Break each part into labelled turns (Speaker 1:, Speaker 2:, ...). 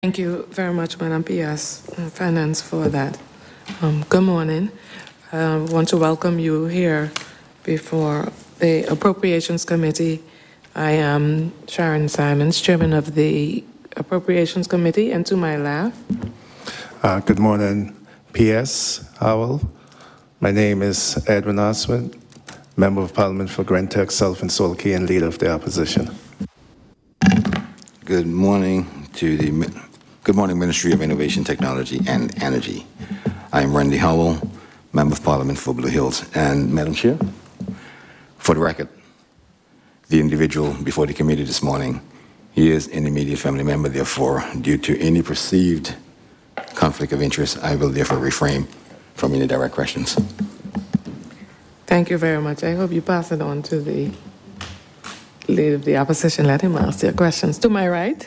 Speaker 1: Thank you very much, Madam PS Finance, for that. Good morning. I want to welcome you here before the Appropriations Committee. I am Sharon Simons, Chairman of the Appropriations Committee, and to my left.
Speaker 2: Good morning, PS Howell. My name is Edwin Oswin, Member of Parliament for Grenclerk, Sullivan, Solkey, and Leader of the Opposition.
Speaker 3: Good morning Ministry of Innovation, Technology, and Energy. I am Randy Howell, Member of Parliament for Blue Hills. And Madam Chair, for the record, the individual before the committee this morning, he is an immediate family member. Therefore, due to any perceived conflict of interest, I will therefore refrain from any direct questions.
Speaker 1: Thank you very much. I hope you pass it on to the Leader of the Opposition. Let him ask your questions. To my right.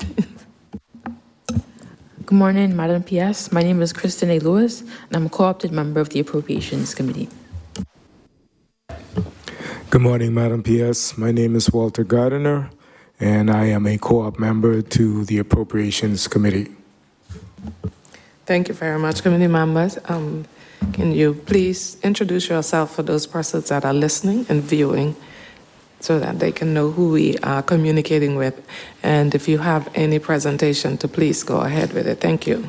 Speaker 4: Good morning, Madam PS. My name is Kristen A. Lewis, and I'm a co-opted member of the Appropriations Committee.
Speaker 5: Good morning, Madam PS. My name is Walter Gardiner, and I am a co-op member to the Appropriations Committee.
Speaker 1: Thank you very much, committee members. Can you please introduce yourself for those persons that are listening and viewing so that they can know who we are communicating with? And if you have any presentation, to please go ahead with it. Thank you.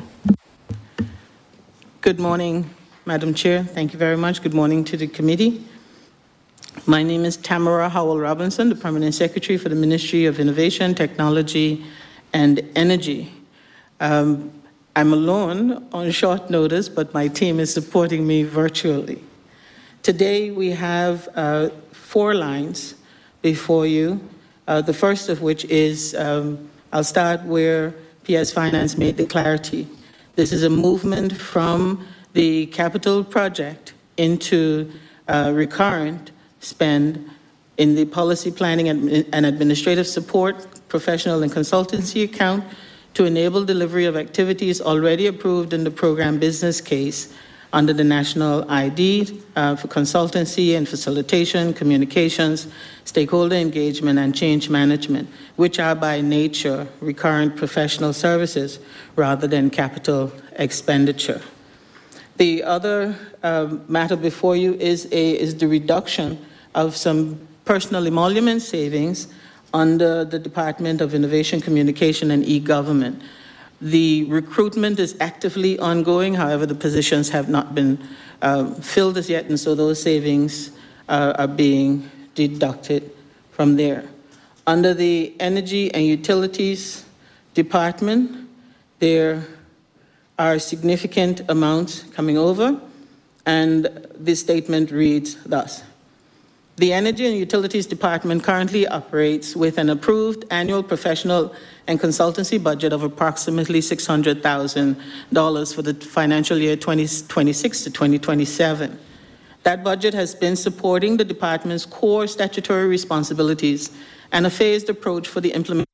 Speaker 6: Good morning, Madam Chair. Thank you very much. Good morning to the committee. My name is Tamara Howell Robinson, the Permanent Secretary for the Ministry of Innovation, Technology, and Energy. I'm alone on short notice, but my team is supporting me virtually. Today we have 4 lines before you, the first of which is, I'll start where PS Finance made the clarity. This is a movement from the capital project into recurrent spend in the policy planning and administrative support, professional and consultancy account to enable delivery of activities already approved in the program business case under the National ID for consultancy and facilitation, communications, stakeholder engagement, and change management, which are by nature recurrent professional services rather than capital expenditure. The other matter before you is the reduction of some personal emolument savings under the Department of Innovation, Communication, and E-Government. The recruitment is actively ongoing. However, the positions have not been filled as yet, and so those savings are being deducted from there. Under the Energy and Utilities Department, there are significant amounts coming over, and this statement reads thus. The Energy and Utilities Department currently operates with an approved annual professional and consultancy budget of approximately $600,000 for the financial year 2026 to 2027. That budget has been supporting the department's core statutory responsibilities and a phased approach for the implementation